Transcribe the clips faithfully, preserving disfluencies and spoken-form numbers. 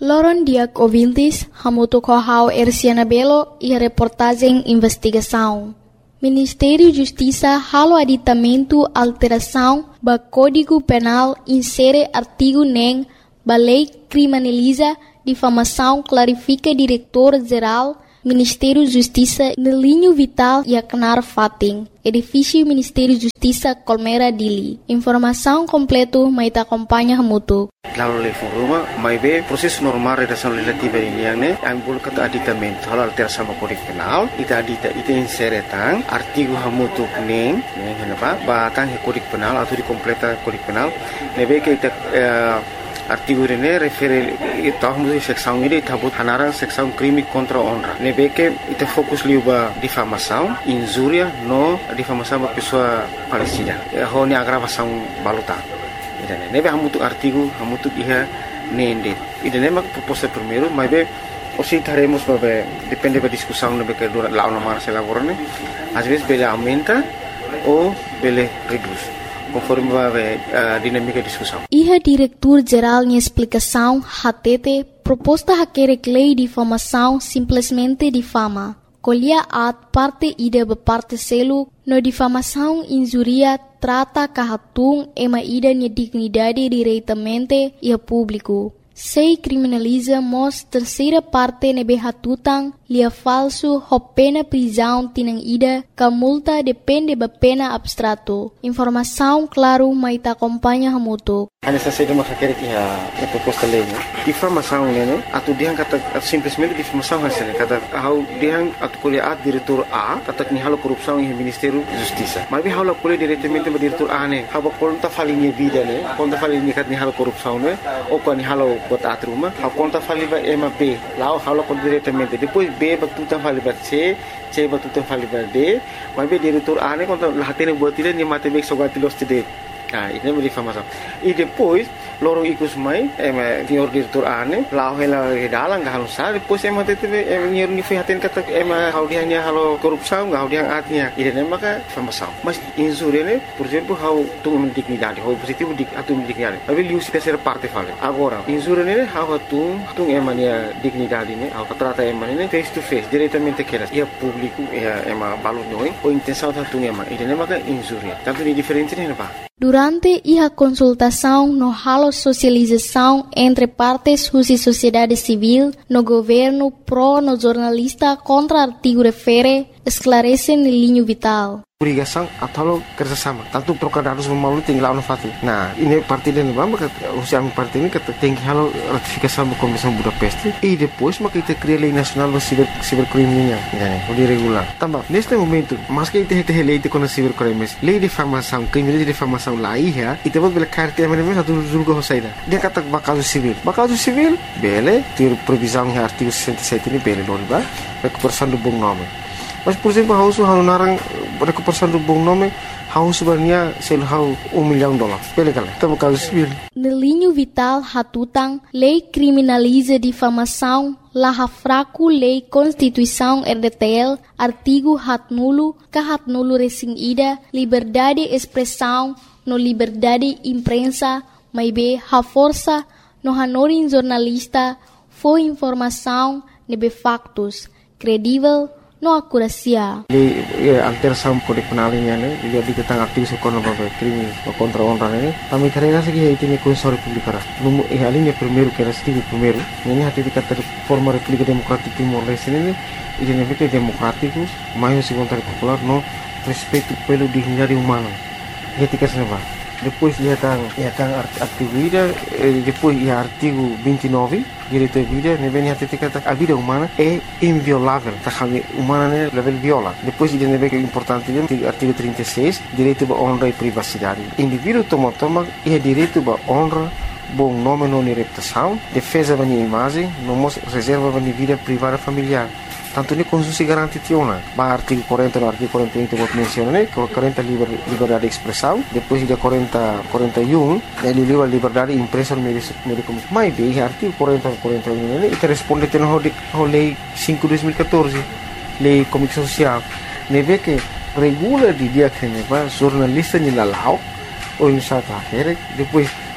Loron Diak ouvintes, hamutu kohau Erciana Belo e a reportagem investigação. Ministério Justiça halo aditamento alteração ba Código Penal insere artigo nem ba lei criminaliza difamação clarifica diretor-geral Ministério Justiça no linho vital e acnar fating. Edifício Ministério Justiça Colmera Dili. Informação completo mai ta acompanha hamutu. Lalu level rumah, mai be proses normal redação legislativa ini yang ne, ambul kata aditamento hal alteração sama Kode Penal, ita adita ita insere tang artigo hamutu neng, neng kenapa? Batang he Kode Penal atau di completa Kode Penal, nebe ke ita uh, artigo ini refere ita hamutu seksão ini ita but hanarang seksão crime contra honra. Nebe ke ita fokus liuba difamação, injúria no difamação ba pessoa falecida. Ho ni agravação balutang. Idane nebe hamutu artigo hamutu iha nende idane mak proposta primeiro mas be osi taremos babe depende da discussão nebe que dura lá uma se elaborane às vezes bele aumenta ou bele reduz conforme babe a dinâmica da discussão. Iha diretor geral em explicação hatete proposta haquere lei de difamação simplesmente difama. Colhia at parte ida be parte selo no difamação injuria trata kahatung ema ida ni dignidade diretamente e a público. Sei criminaliza mos terceira parte nebe hatutang lia falso ho pena prisão tinang ida ka multa depende ba pena abstrato. Informação claro mai ta acompanha hamutu. Ana sa sede makakere ki ha a proposta lei, né? Difamação, né? Atu dihan kata simplesmente difamação hasil kata hau dihan atu kuliah at diretor A kata ni halo korupsão em Ministério Justiça. Mas bi halo kuliah diretamente ba diretor A né? Haba konta falinha vida, né? Konta falinha kat ni halo korupsão, né? Ou ko ni halo bota atruma, hau konta faliba ema B. Lá halo kon diretamente. Depois B ba tutan faliba C, C ba tutan faliba D. Mas bi diretor A né konta lahatene buat ile ni mate bek sogati los tide. Ah, ini é difamação. E depois, loro ikus mai, é senhor diretor ane, lá ela dalang gak halus sah, depois é mate teve é senhor ni fihaten kata é hau dia nya halo korupsão, gak hau dia atnya. Ini é maka difamação. Mas injúria né, por exemplo, hau tu dignidade, hau positivo dik atu dignidade. Mas ele usa terceira parte fala. Agora, injúria né, hau tu tu é mania dignidade né, hau trata é mania face to face, diretamente aquelas. E a público é é uma balão noi, ou intenção tu é ma. Ini é maka injúria. Tanto de diferente né, pa. Durante a consultação no halo socialização entre partes e sociedade civil, no governo pro no jornalista contra artigo refere, esclarece no linho vital. Obrigação atau kerjasama. Tanto trocar dados memalu tinggal no fati. Nah, ini parti dan bamba usia parti ini kata tinggi halo ratifikasi sama Komisi Budapest. E depois maka kita cria lei nasional do cyber cybercrime nya, né? O de regular. Tambah, neste momento, mas que kita tem lei de contra cybercrime, lei de difamação, crime de difamação lá ia, e temos bela carta é mesmo satu julgo hosaida. Dia kata bakal civil. Bakal civil, bele, ter previsão em artigo sessenta e sete ini bele non ba? Recuperação do bom nome. Mas, por exemplo, hausu hau narang recuperação do bom nome, hau sebenarnya sel hau um milhão de dólares. Bele kala, tamo caso civil. No linho vital hatutang, lei criminaliza difamação, laha fraco lei Constituição R D T L, artigo hat nulo, ka hat nulo resing ida, liberdade expressão, no liberdade imprensa, mai be ha força, no hanorin jornalista, foi informação, nebe factos, credível, no akurasia. Di ya, alteração Kode Penal ini ne, dia di tentang aktivis ekonomi crime contra honra ne. Kami carrega segi itu ni Constituição Republicana. Numo e a linha primeiro que era artigo primeiro, ini hati di kata forma República Democrática Timor-Leste ne, ini ne democrático, mais segundo popular no respeito pelo dignidade humana. Etika seneva. Depois ia tang ia tang artigo ida, depois ia artigo vinte e nove, direito à vida, ne vem até kata a vida humana é inviolável, tá kami humana ne level viola. Depois ida ne vem importante dia artigo trinta e seis, direito à honra e privacidade. Indivíduo toma toma é direito à honra, bom nome não reputação, defesa da minha imagem, não reserva da minha vida privada familiar. Tanto ni konstitusi garanti tiona, ba artigo quarenta no artigo quarenta e um que menciona né, quarenta liber, liberdade de expressão, depois de quarenta, quarenta e um, ele liba liberdade impressa no meio de comunicação. Mas bem, artigo quarenta, quarenta e um, né, ele responde até no lei cinco de dois mil e quatorze, lei comunicação social, ne vê que regula de dia que ne va jornalista ni lalau, ou em sata here, depois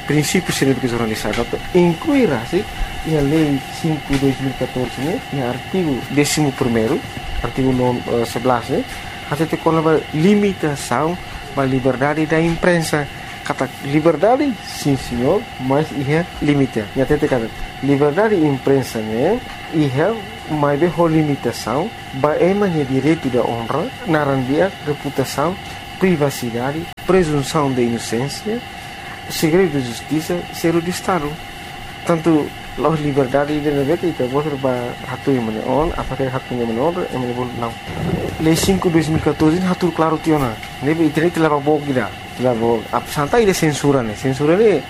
princípios de jornalismo, incluirá se a lei cinco de dois mil e catorze, né, no artigo décimo primeiro, artigo sebelas, né, até tem uma limitação da liberdade da imprensa. Kata liberdade, sim senhor, mas ia limita. E até tem kata liberdade de imprensa, né, ia mais bem limitação, bagaimana direito da honra, narandia, reputação, privacidade, presunção de inocência, segredo de justiça, segredo de Estado. Tanto a liberdade de negara itu boleh berhatu yang mana on, apakah hatu yang mana on, yang mana boleh não. Lei cinco de dois mil e catorze hatu claro tiona. Nebe internet telah bawa kita, telah bawa. Apa santai dia censura ne, censura ne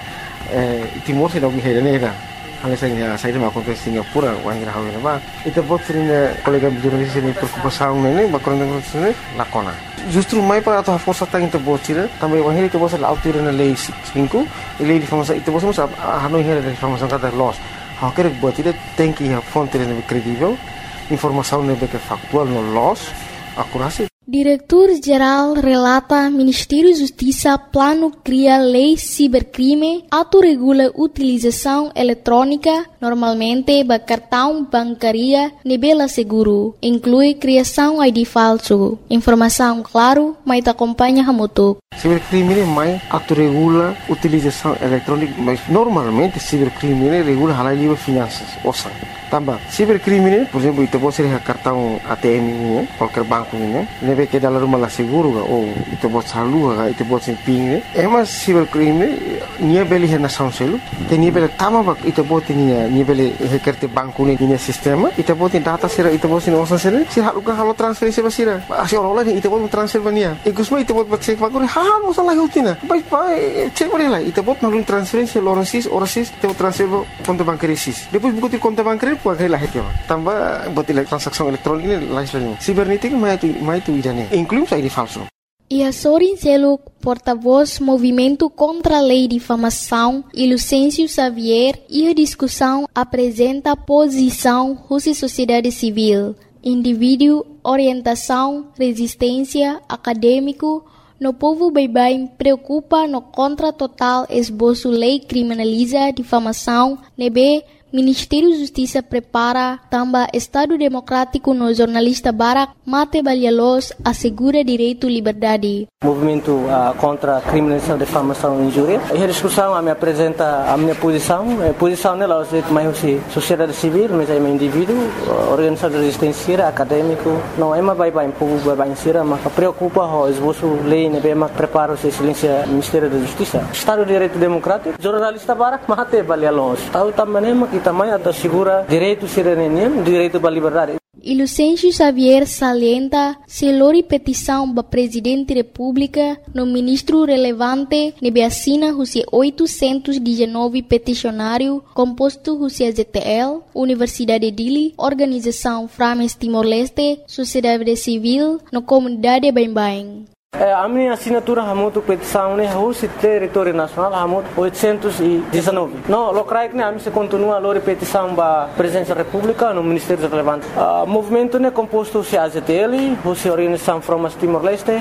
Timor se dá o que é nega. Hal saya saya dah makan ke Singapura, orang kira hal apa. Itu buat sering kolega jurnalis ini preocupação ne, bakal dengan sini lakona. Justru mai para atau força tang itu buat sih, tambah orang itu buat selalu tiru na lei cinco, lei difamasa itu buat semua hanoi hera difamasa kata loss. Hal kira buat itu tem que a fonte ne credível, informação ne que factual no loss, akurasi. Diretor-Geral relata Ministério Justiça plano cria lei cibercrime, autorregula utilização eletrônica, normalmente ba cartão bancaria nebela seguro, inclui criação I D falso. Informação claro, mas acompanha hamutuk. Cibercrime mais autorregula utilização eletrônica, mas normalmente cibercrime regula halal livre finanças, osan. Tambah, cibercrime, por exemplo, itu boleh ser cartão A T M ini, qualquer banco ini, nebe que dalam rumah lah seguro ga, ou itu boleh salur ga, itu boleh simping ni. Emas cibercrime, nia beli hena sound selu, tenia beli tama bak, itu boleh nia nia beli hekerte banco ni nia sistema, itu boleh data sira, itu boleh osan sira, si halu ga halu transferensi basira, asi orang lain itu boleh transfer bania. Ikusma itu boleh cek bakuri, hal osan lah hutina, baik baik cek boleh lah, itu boleh nalun transferensi orang sis, orang sis, itu transfer konto bancaria sis. Depois buku konto bancaria puagai lah itu, tambah buat transaksi elektronik ini lain sebagainya. Sibernetik mai itu mai itu idane, inclui I D falso. E Sorin Seluk, porta-voz Movimento contra a Lei de Difamação, e Lucêncio Xavier, e a discussão apresenta posição Rússia Sociedade Civil, indivíduo, orientação, resistência, acadêmico. No povo baibai preocupa no contra total esboço lei criminaliza difamação, nebe Ministério Justiça prepara também Estado Democrático no jornalista Barak Mate Balhalos assegura direito e liberdade. Movimento uh, contra a criminalização, difamação e injúria. E a discussão a me apresenta a minha posição. A posição nela é mais sociedade civil, mas é um indivíduo, organização de resistência, acadêmico. Não é uma baibai, povo baibai sira, mas preocupa o esboço lei, né, mas prepara o excelência Ministério da Justiça. Estado de Direito Democrático, jornalista Barak Mate Balhalos. Tahu também que também assegura direito cidadania, direito à liberdade. E Lucêncio Xavier salienta se lori petição para Presidente da República no ministro relevante nebe assina os oitocentos e dezenove peticionário composto os Z T L, Universidade de Dili, Organização Frames Timor-Leste, Sociedade Civil, no comunidade Bain-Bain. A minha assinatura é muito petição, né? O território nacional é muito oitocentos e dezenove. Não, o CRAIC, né? A minha continua a petição para a Presidência da República no Ministério Relevante. O movimento é composto de A Z T L, a Organização Frames Timor-Leste,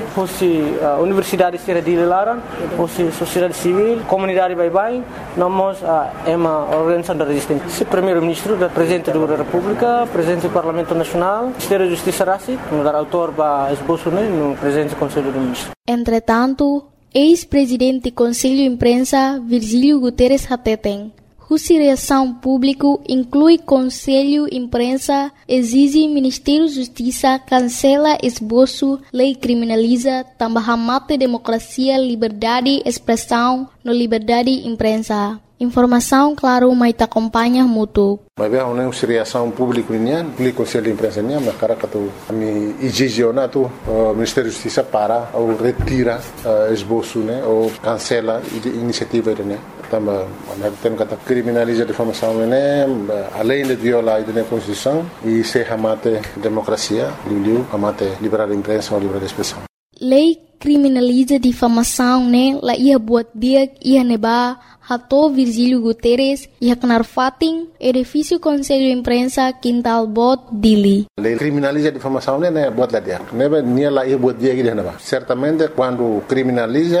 a Universidade de Dili Laran, a Sociedade Civil, Comunidade Baibai, nós é uma organização de resistência. O Primeiro-Ministro, o Presidente da República, o Presidente do Parlamento Nacional, o Ministério da Justiça Rassi, o autor para esboço, né? No Presidente do Conselho do Entretanto, ex-presidente do Conselho de Imprensa, Virgílio Guterres Hateten, cuja reação pública inclui Conselho de Imprensa, exige Ministério da Justiça cancela esboço, lei criminaliza, também mata democracia, liberdade, expressão, no liberdade de imprensa. Informação, claro, mas te acompanha muito. Mas bem, uma reação pública nian, o Conselho de Imprensa nian, mas cara que tu me exige na tu Ministério da Justiça para ou retira esboço, né, ou cancela a iniciativa né. Também, nós temos que criminalizar a difamação né, além de violar a Constituição e se amate democracia, liu amate liberdade de imprensa ou liberdade de expressão. Lei criminaliza difamação, né? La ia buat dia ia neba hato Virgílio Guterres ia kenar fating edifício Conselho de Imprensa Quintal Bot Dili. Lei criminaliza difamação, né? Buat lá dia. Neba nia la ia buat dia que neba. Certamente quando criminaliza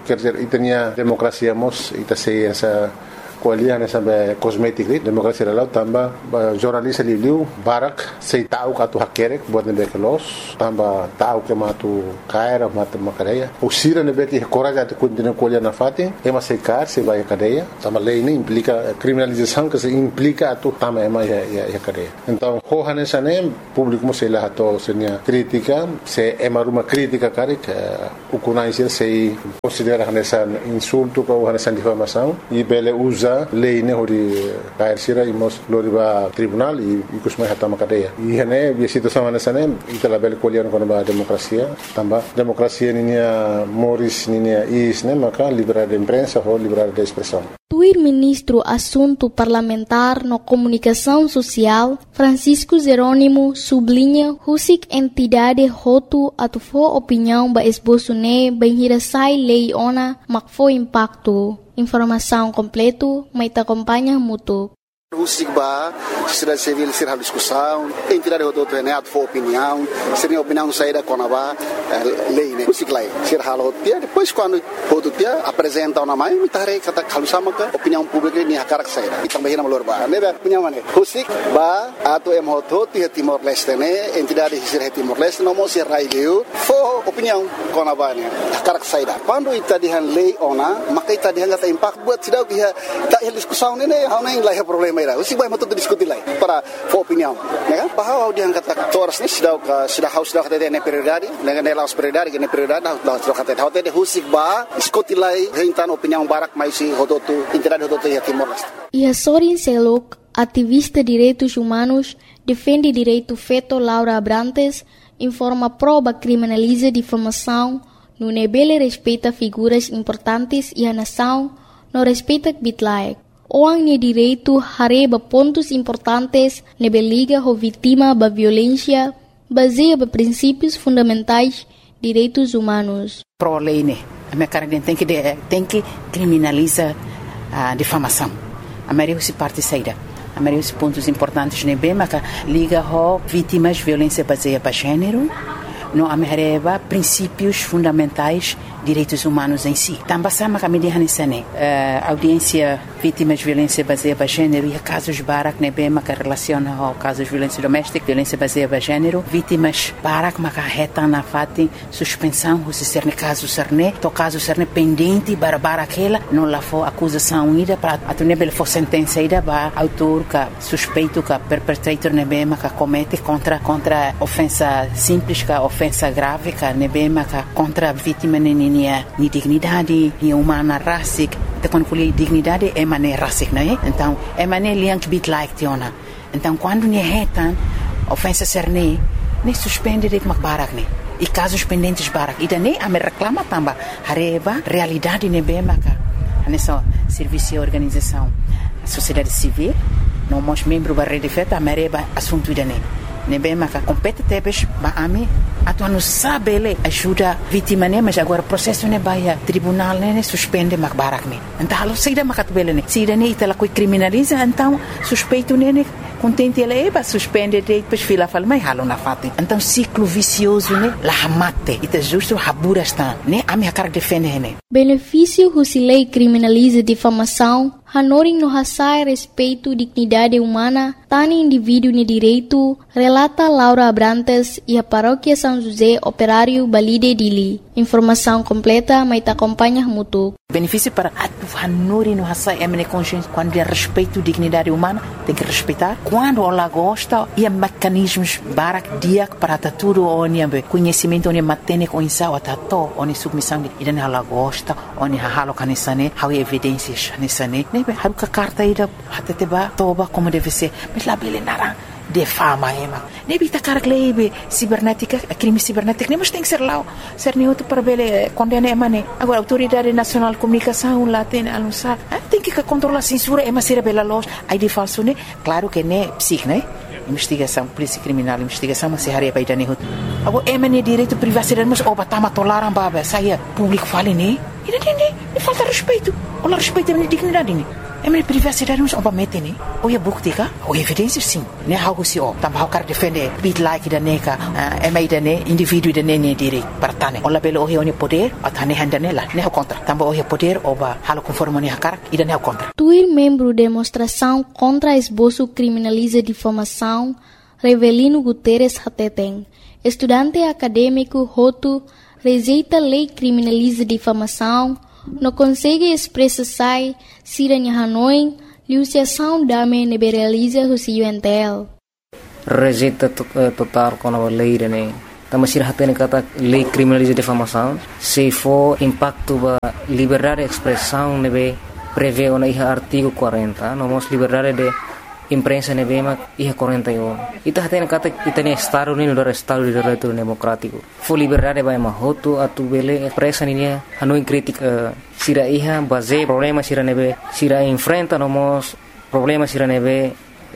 quer dizer, e tinha democracia mos, e tá sei essa kualian essa cosmética, democracia lá também, jornalista liu barak, sei tahu katu hakerek buat nebe kelos, tambah tahu que matu caira, matu macareia, o sira nebe que coragem atu continua kualian na fati, ema sei car, sei vai a cadeia, tambah lei ini implica criminalização que se implica atu tambah ema ya ya cadeia. Então, hohan essa nem público sei lá atu senia crítica, se ema uma crítica carik, o kunais sei considera essa insulto ou essa difamação e bele usa lei ne hori kair sira imos loriba tribunal e kusmai hatama cadeia e hene bi situação nessa nem itala bel kolian kono ba democracia tamba democracia ninia moris ninia is ne maka liberdade de imprensa ou liberdade de expressão. Tuir ministro assunto parlamentar no comunicação social Francisco Jerônimo sublinha husik entidade hotu atu fo opinião ba esboço ne banhira sai lei ona mak fo impacto. Informação completo, mas te acompanha muito. O SIGBA, sociedade civil, ser a discussão, entidade do outro neto for opinião, seria opinião saída com a lei, né? O SIGLA, ser a outra, depois quando o outro dia apresenta uma mãe, me tarei kata kalusama ka opinião pública ni hakar saída. E também na malorba, né? Opinião mana? O SIGBA, ato em hoto ti Timor Leste, né? Entidade ser Timor Leste, não mo ser raileu, for opinião com a bane, hakar saída. Quando ita dihan lei ona, maka ita dihan kata impact buat sidau que tak hal discussão né? Hau nem lah problema. O SIGBA mau tuh diskusi lagi para opinião, né? Bahwa dia kata toras ni sudah sudah haus sudah kata dia prioridade, dengan dia laus prioridade, dengan prioridade dah sudah kata dia dia o SIGBA diskusi lagi hentan opinião barak mais si hototu entidade hototu ya Timor Leste. E a Sorin Selok, ativista direitos humanos, defende direito feto Laura Abrantes, informa prova criminaliza difamação, no nebele respeita figuras importantes e a nação não respeita bitlaek. Orang ni direito hareba pontos importantes nebe liga ho vítima ba violência baseia ba princípios fundamentais direitos humanos. Pro lei né, a minha cara tem que tem que criminalizar a difamação. A maioria se parte saída. A maioria dos pontos importantes nebe mas liga ho vítimas violência baseia ba gênero. Não amerreba princípios fundamentais direitos humanos em si. Também sama kami di hanisane audiência vítimas de violência baseada em gênero e casos barak nebe maka relaciona ao casos de violência doméstica, violência baseada em gênero, vítimas barak maka reta na fati suspensão se ser caso serne, to caso serne pendente para barakela não lá for acusação unida para atu nebe for sentença ida ba autor ka suspeito ka perpetrator nebe maka comete contra contra ofensa simples ka ofensa grave ka nebe maka contra vítima nini ni dignidade, ni humana rasik, te quando fui dignidade é maneira rasik, não é? Então é maneira liang bit like tiona. Então quando ni retan ofensa serne, ni suspende de makbarak ni. E casos pendentes barak, e daí a me reclama tamba, hareba realidade ne bema ka. Nessa serviço e organização, a sociedade civil, não mos membro da rede feta, a mereba assunto idane. Ne bema ka compete tebes ba ami atu não sabe ele ajuda vítima né mas agora processo né baia tribunal né suspende makbarak né então halo saída makatbele né saída né itala coi criminaliza então suspeito né contente ele é suspende depois fila fala mas halo na fate então ciclo vicioso né la mate ita justo habura está né a minha cara defende né benefício se lei criminaliza difamação hanoring no hasai respeito dignidade humana tani indivíduo ne direito relata Laura Abrantes e a paróquia São José Operário Balide Dili. Informação completa, mas te acompanha muito. Benefício para a hanuri no hasai é minha consciência quando é respeito dignidade humana tem que respeitar quando ela gosta e mecanismos barak dia para tudo onde conhecimento onde matene com isso atato onde submissão e dan ela gosta onde halo kanisane how evidências nisane ne haruka carta ida hateteba toba como deve ser mas lá bele nara defama ema ne bita carglebe cibernética crime cibernético nem mas tem que ser lá ser neutro para bele condena ema ne agora autoridade nacional de comunicação lá tem anunciar tem que controlar a censura ema ser bela loja aí de falso ne claro que ne psic né investigação polícia criminal investigação mas se haria para idane agora ema ne direito privacidade mas oba tama tolaram baba saia público fale ne e não tem falta respeito ou respeito a minha dignidade ne É minha privacidade não oba mete ni. Ou é bukti ka? Ou evidência sim. Ne algo se o. Também o cara defende bit like da neka, é mais da ne indivíduo da ne ne direito para tane. Ola belo o é poder, a tane handa nela. Ne o contra. Também o é poder oba halo conforme ne hakar e da ne o contra. Tuir membro demonstração contra esboço criminaliza difamação, Revelino Guterres Hateteng, estudante acadêmico Hotu, rejeita lei criminaliza difamação, não consegue expressar siranya Hanoi, liusiação dame neberaliza husi U N T L. Rejeita total com a lei, né? Tama sira hatene kata lei criminaliza difamação, se for impacto ba liberdade de expressão nebe prevê ona iha artigo quarenta, nomos liberdade de imprensa nebe ma iha quarenta e um. Ita hatene kata itane estado ni no estado de direito democrático. For liberdade ba ma hotu atu bele expressa ni Hanoi crítica sira iha base problema sira nebe sira enfrenta nomos problema sira nebe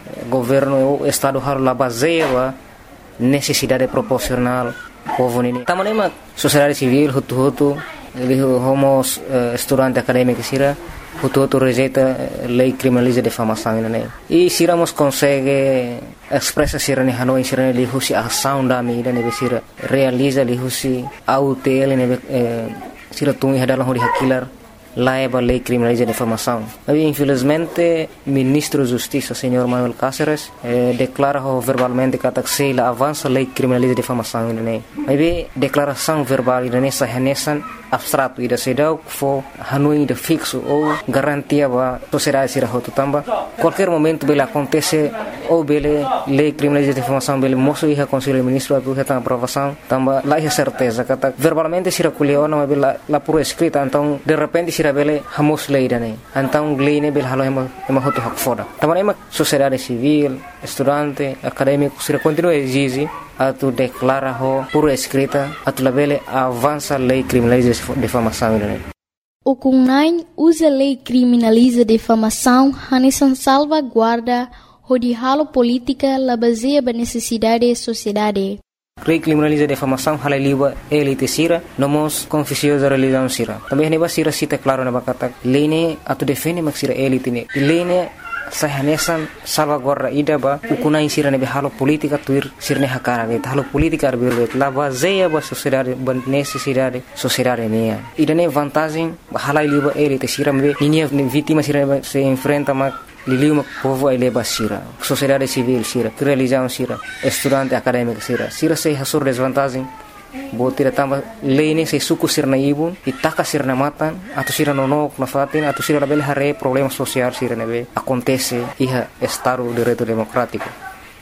governo estado har la base ba necessidade proporcional povo nini. Tamanema sociedade civil hutu hutu ele homos uh, estudante acadêmico sira hutu hutu rejeita lei criminaliza difamação nini. E siramos consegue expressa sira ni Hanoi sira ni husi ação da mídia nebe sira realiza li husi autel nebe sira tungi hadalang hodi hakilar laiba lei criminaliza difamação. Mas infelizmente ministro da Justiça, senhor Manuel Cáceres, eh, declara verbalmente que se la avança lei criminaliza difamação ini. Mas declaração verbal ini sahanesan abstrato ida sedau fo Hanoi de fixo ou garantia ba sociedade sira hotu tamba. Qualquer momento bela acontece ou bele lei criminaliza difamação bele moço iha conselho ministro atu heta aprovação tamba lá é certeza que verbalmente sira kuleona mas bela la pura escrita então de repente sira bele hamos lei dane então lei ne bele halo ema ema hotu hak foda tamba ema sociedade civil estudante acadêmico sira continua exige atu declara ho pura escrita atu la bele avança lei criminaliza difamação dane. O Kunai usa lei criminaliza difamação hanesan salvaguarda hodi halo política la baseia ba necessidade sociedade. Lei criminaliza difamação hala liba elite sira nomos confissiosa religião sira. Também neba sira cita claro na bakata lei ne atu defende mak sira elite ne. Lei ne sahanesan salvaguarda ida ba ukunai sira nebe halo politika tuir sirne hakara be halo politika arbir la baseia ba sociedade ba necessidade sociedade ne ida ne vantagem hala liba elite sira me ninia vítima sira se enfrenta mak liliu povo ai leba sira sociedade civil sira religião sira estudante acadêmico sira sira se hasur desvantagem botira tamba lei se suku sirna ibu itaka sirna matan atau sira nonok na fatin atau sira label hare problema social sira nebe acontece iha estado de direito democrático.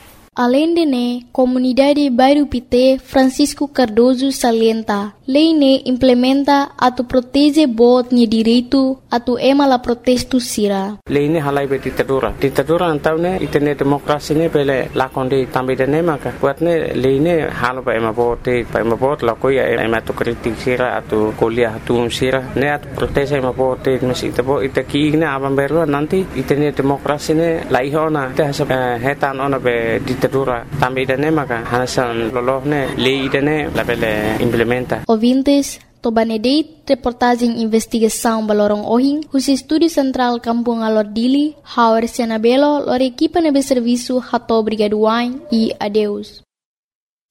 Além de ne, comunidade Bairro Pité Francisco Cardoso salienta, lei ne implementa atu protege bot ni direito atu ema la protesto sira. Lei ne halai be ditadura. Ditadura antau ne itene demokrasi ne bele lakonde tambe de ne maka. Buat ne lei ne halo ba ema bot pa ema bot la koya ema tu kritik sira atu kuliah atu sira ne atu protege ema bot mesi tabo itaki ne abang beru nanti itene demokrasi ne laihona te hasa hetan ona be ditadura tambe de ne maka hanasan lolohne lei de ne la bele implementa. Ouvintes, Tobanedeit, reportagem investigação Balorong Ohing, os Estúdio Central Kampung Alordili, Hauer Senabelo, lor equipa nebe serviço Hato Brigaduain e adeus.